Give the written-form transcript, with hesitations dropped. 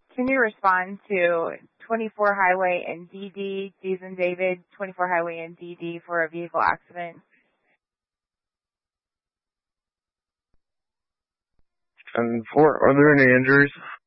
Can you respond to 24 Highway and DD, Susan David, 24 Highway and DD for a vehicle accident? 10-4. Are there any injuries?